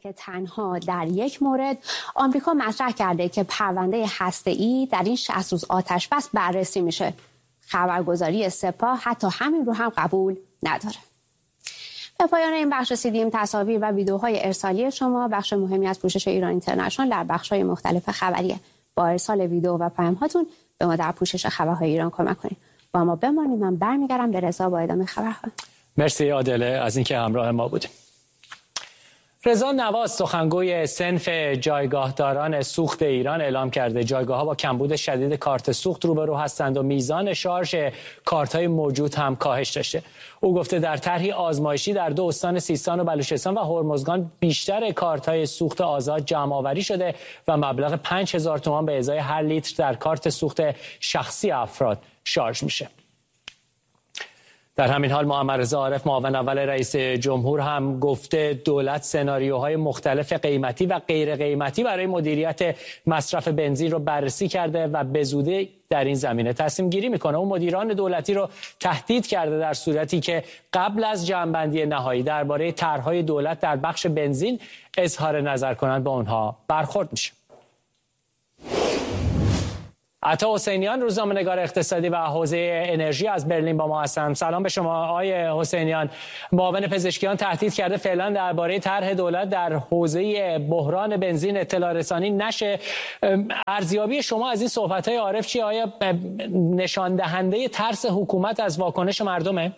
که تنها در یک مورد آمریکا مطرح کرده که پرونده هسته‌ای در این 60 روز آتش بس بررسی میشه. خبرگزاری سپاه حتی همین رو هم قبول نداره. به پایان این بخش رسیدیم. تصاویر و ویدیوهای ارسالی شما بخش مهمی از پوشش ایران اینترنشنال در بخش‌های مختلف خبریه. با ارسال ویدیو و پیام هاتون به ما در پوشش خبرهای ایران کمک کنید. با ما بمانید. من برمیگردم به رضا با ادامه خبرها. مرسی عادله از اینکه همراه ما بودیم. رضا نواز سخنگوی صنف جایگاهداران سوخت ایران اعلام کرده جایگاه‌ها با کمبود شدید کارت سوخت روبرو هستند و میزان شارژ کارت‌های موجود هم کاهش داشته. او گفته در طرحی آزمایشی در 2 استان سیستان و بلوچستان و هرمزگان بیشتر کارت‌های سوخت آزاد جمع‌آوری شده و مبلغ 5000 تومان به ازای هر لیتر در کارت سوخت شخصی افراد شارژ میشه. در همین حال محمد رضا عارف معاون اول رئیس جمهور هم گفته دولت سناریوهای مختلف قیمتی و غیر قیمتی برای مدیریت مصرف بنزین رو بررسی کرده و به زودی در این زمینه تصمیم گیری میکنه. اون مدیران دولتی رو تهدید کرده در صورتی که قبل از جمع‌بندی نهایی درباره طرح‌های دولت در بخش بنزین اظهار نظر کنند با اونها برخورد میشه. عطا حسینیان روزنامه‌نگار اقتصادی و حوزه انرژی از برلین با ما هستند. سلام به شما آقای حسینیان. معاون پزشکیان تهدید کرده فعلا درباره طرح دولت در حوزه بحران بنزین اطلاع رسانی نشه. ارزیابی شما از این صحبت‌های عارف چیه؟ آیا نشان دهنده ترس حکومت از واکنش مردمه؟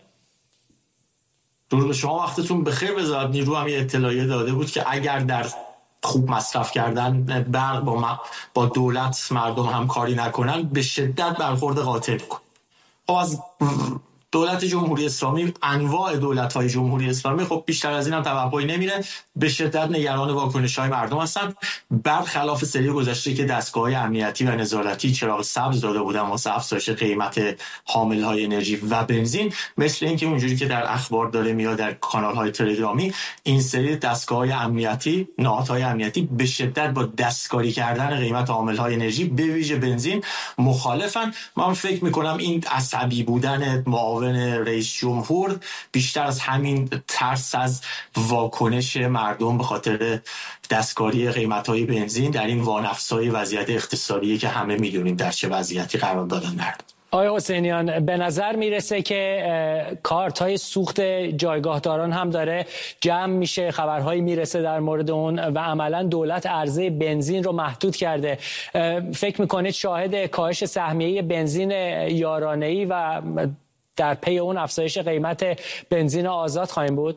درود به شما، وقتتون بخیر. وزارت نیرو هم یه اطلاعیه داده بود که اگر در خوب مصرف کردن برق با دولت مردم همکاری نکنن به شدت برخورد قاطع میکنه. خب از دولت جمهوری اسلامی، انواع دولت‌های جمهوری اسلامی خب بیشتر از این هم توقعی نمیره، به شدت نگران واکنش‌های مردم هستن. برخلاف سری گذشته که دستگاه‌های امنیتی و نظارتی چراغ سبز داده بودن واسه افزایش قیمت حامل‌های انرژی و بنزین، مثل اینکه اونجوری که در اخبار داره میاد در کانال‌های تلگرامی، این سری دستگاه‌های امنیتی، نهادهای امنیتی به شدت با دستکاری کردن قیمت حامل‌های انرژی به ویژه بنزین مخالفن. من فکر می‌کنم این عصبی بودن معاون رئیس جمهور بیشتر از همین ترس از واکنش مردم به خاطر دستکاری قیمت‌های بنزین در این وانفسای وضعیت اقتصادی که همه می‌دونیم در چه وضعیتی قرار دادن مردم. آقای حسینیان، به نظر میرسه که کارت‌های سوخت جایگاهداران هم داره جمع میشه، خبرهایی میرسه در مورد اون و عملاً دولت عرضه بنزین رو محدود کرده. فکر میکنید شاهد کاهش سهمیه بنزین یارانه‌ای و در پی اون افزایش قیمت بنزین آزاد خواهیم بود؟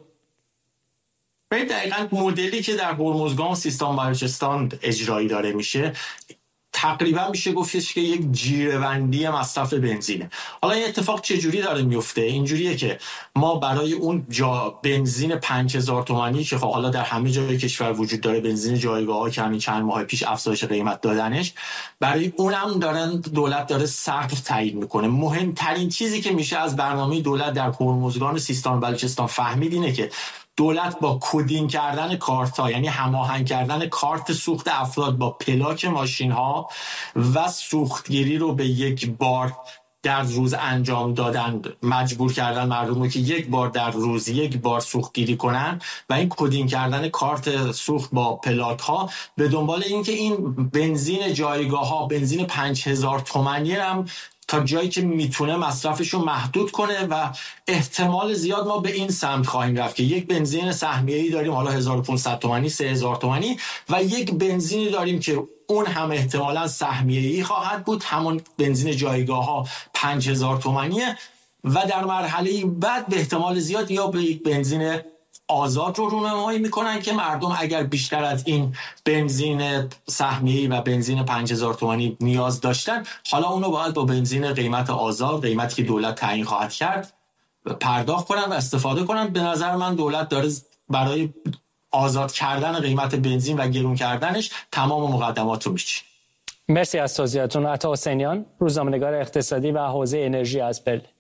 دقیقاً مدلی که در هرمزگان و سیستان بلوچستان اجرایی داره میشه تقریبا میشه گفتش که یک جیره‌بندی مصرف بنزینه. حالا این اتفاق چه جوری داره میفته؟ اینجوریه که ما برای اون بنزین 5000 تومانی که خب حالا در همه جای کشور وجود داره، بنزین جایگاه‌ها که همین چند ماه پیش افزایش قیمت دادنش، برای اونم دولت داره سقف تعیین میکنه. مهمترین چیزی که میشه از برنامه دولت در هرمزگان و سیستان بلوچستان فهمید اینه که دولت با کدینگ کردن کارت‌ها، یعنی هماهنگ کردن کارت سوخت افراد با پلاک ماشین‌ها و سوختگیری رو به یک بار در روز انجام دادن، مجبور کردن مردم رو که یک بار در روز یک بار سوختگیری کنن و این کدینگ کردن کارت سوخت با پلاک‌ها به دنبال اینکه این بنزین جایگاه‌ها، بنزین 5000 تومانی هم تا جایی که میتونه مصرفشو محدود کنه و احتمال زیاد ما به این سمت خواهیم رفت که یک بنزین سهمیه‌ای داریم حالا 1500 تومانی، 3000 تومانی و یک بنزینی داریم که اون هم احتمالاً سهمیه‌ای خواهد بود، همون بنزین جایگاه‌ها 5000 تومانیه و در مرحله بعد به احتمال زیاد یا به یک بنزین آزاد رو رونمایی میکنن که مردم اگر بیشتر از این بنزین سهمیه‌ای و بنزین 5000 تومانی نیاز داشتن، حالا اونو باید با بنزین قیمت آزاد، قیمتی که دولت تعیین خواهد کرد، پرداخت کنن و استفاده کنن. به نظر من دولت داره برای آزاد کردن قیمت بنزین و گرون کردنش تمام مقدمات رو میچینه. مرسی از توضیحاتون. عطا حسینیان، روزنامه‌نگار اقتصادی و حوزه انرژی از برلین.